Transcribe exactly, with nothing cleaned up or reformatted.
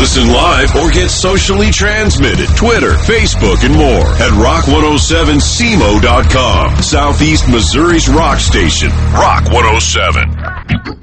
Listen live or get socially transmitted. Twitter, Facebook, and more at rock one oh seven C M O dot com. Southeast Missouri's rock station. Rock one oh seven.